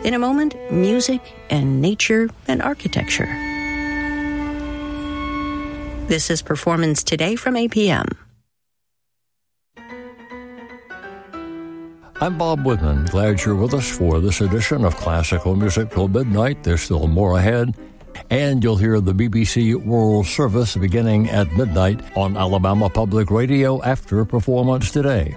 In a moment, music and nature and architecture. This is Performance Today from APM. I'm Bob Whitman. Glad you're with us for this edition of Classical Music Till Midnight. There's still more ahead. And you'll hear the BBC World Service beginning at midnight on Alabama Public Radio after Performance Today.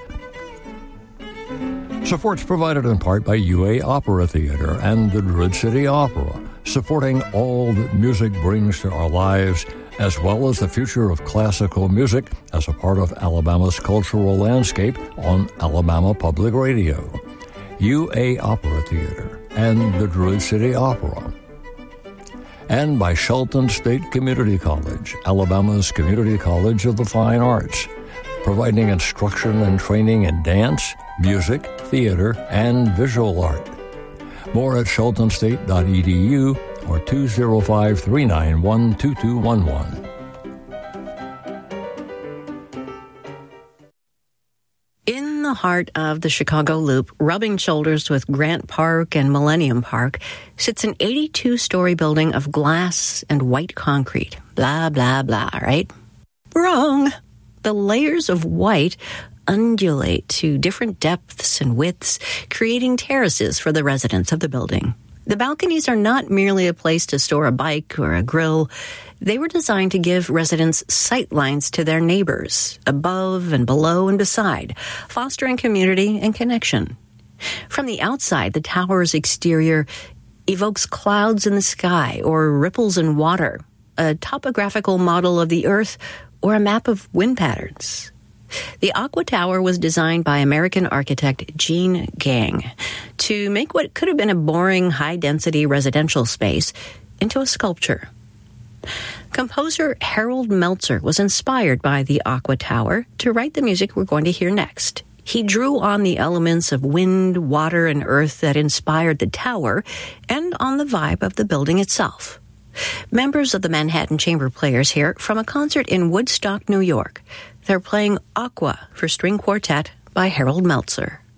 Support's provided in part by UA Opera Theater and the Druid City Opera, supporting all that music brings to our lives, as well as the future of classical music as a part of Alabama's cultural landscape on Alabama Public Radio. UA Opera Theater and the Druid City Opera. And by Shelton State Community College, Alabama's Community College of the Fine Arts, providing instruction and training in dance, music, theater, and visual art. More at sheltonstate.edu or 205-391-2211. In the heart of the Chicago Loop, rubbing shoulders with Grant Park and Millennium Park, sits an 82-story building of glass and white concrete. Blah, blah, blah, right? Wrong. The layers of white undulate to different depths and widths, creating terraces for the residents of the building. The balconies are not merely a place to store a bike or a grill. They were designed to give residents sight lines to their neighbors, above and below and beside, fostering community and connection. From the outside, the tower's exterior evokes clouds in the sky or ripples in water, a topographical model of the earth, or a map of wind patterns. The Aqua Tower was designed by American architect Gene Gang to make what could have been a boring, high-density residential space into a sculpture. Composer Harold Meltzer was inspired by the Aqua Tower to write the music we're going to hear next. He drew on the elements of wind, water, and earth that inspired the tower and on the vibe of the building itself. Members of the Manhattan Chamber Players here from a concert in Woodstock, New York. They're playing Aqua for String Quartet by Harold Meltzer.